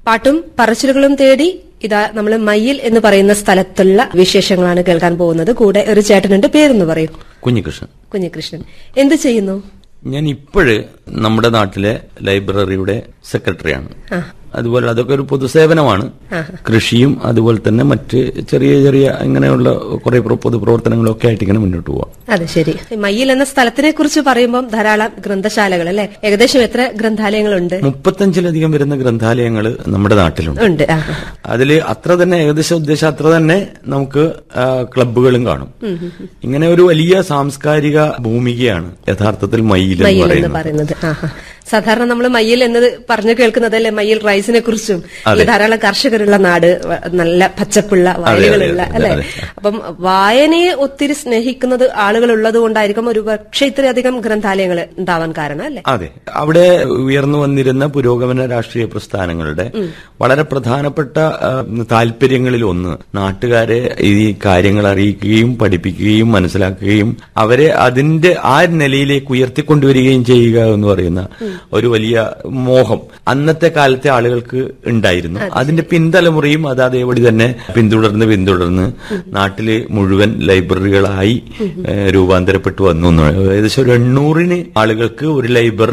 പാട്ടും പറച്ചിലുകളും തേടി ഇതാ നമ്മൾ മയ്യിൽ എന്ന് പറയുന്ന സ്ഥലത്തുള്ള വിശേഷങ്ങളാണ് കേൾക്കാൻ പോകുന്നത്. കൂടെ ഒരു ചേട്ടനുണ്ട്, പേരെന്ന് പറയൂ. കുഞ്ഞികൃഷ്ണൻ. കുഞ്ഞികൃഷ്ണൻ എന്ത് ചെയ്യുന്നു? ഞാൻ ഇപ്പോഴ് നമ്മുടെ നാട്ടിലെ ലൈബ്രറിയുടെ സെക്രട്ടറിയാണ്. അതുപോലെ അതൊക്കെ ഒരു പൊതുസേവനമാണ്. കൃഷിയും അതുപോലെ തന്നെ മറ്റ് ചെറിയ ചെറിയ ഇങ്ങനെയുള്ള കുറെ പൊതുപ്രവർത്തനങ്ങളൊക്കെ ആയിട്ട് ഇങ്ങനെ മുന്നോട്ട് പോവാം. അതെ, ശരി. മയ്യിൽ എന്ന സ്ഥലത്തിനെ കുറിച്ച് പറയുമ്പോൾ ധാരാളം ഗ്രന്ഥശാലകൾ അല്ലെ? ഏകദേശം എത്ര ഗ്രന്ഥാലയങ്ങളുണ്ട്? 35-ലധികം വരുന്ന ഗ്രന്ഥാലയങ്ങൾ നമ്മുടെ നാട്ടിലുണ്ട്. ഉണ്ട്. അതിൽ അത്ര തന്നെ ഏകദേശം ഉദ്ദേശം അത്ര തന്നെ നമുക്ക് ക്ലബ്ബുകളും കാണും. ഇങ്ങനെ ഒരു വലിയ സാംസ്കാരിക ഭൂമികയാണ് യഥാർത്ഥത്തിൽ മയ്യിൽ എന്ന് പറയുന്നത്. സാധാരണ നമ്മൾ മയ്യിൽ എന്നത് പറഞ്ഞു കേൾക്കുന്നതല്ലേ മയ്യിൽ റൈസിനെ കുറിച്ചും. ധാരാളം കർഷകരുള്ള നാട്, നല്ല പച്ചപ്പുള്ള വയലുകളുള്ള അല്ലെ? അപ്പം വായനയെ ഒത്തിരി സ്നേഹിക്കുന്നത് ആളുകൾ ഉള്ളത് കൊണ്ടായിരിക്കും ഒരു പക്ഷേ ഇത്രയധികം ഗ്രന്ഥാലയങ്ങൾ ഉണ്ടാവാൻ കാരണം അല്ലെ? അതെ, അവിടെ ഉയർന്നു വന്നിരുന്ന പുരോഗമന രാഷ്ട്രീയ പ്രസ്ഥാനങ്ങളുടെ വളരെ പ്രധാനപ്പെട്ട താല്പര്യങ്ങളിൽ ഒന്ന് നാട്ടുകാരെ ഈ കാര്യങ്ങൾ അറിയിക്കുകയും പഠിപ്പിക്കുകയും മനസ്സിലാക്കുകയും അവരെ അതിന്റെ ആ നിലയിലേക്ക് ഉയർത്തിക്കൊണ്ടുവരികയും ചെയ്യുക എന്ന് പറയുന്ന ഒരു വലിയ മോഹം അന്നത്തെ കാലത്തെ ആളുകൾക്ക് ഉണ്ടായിരുന്നു. അതിന്റെ പിൻതലമുറയും അത് അതേപടി തന്നെ പിന്തുടർന്ന് നാട്ടില് മുഴുവൻ ലൈബ്രറികളായി രൂപാന്തരപ്പെട്ടു വന്നു. ഏകദേശം ഒരു 800 ആളുകൾക്ക് ഒരു ലൈബ്രറി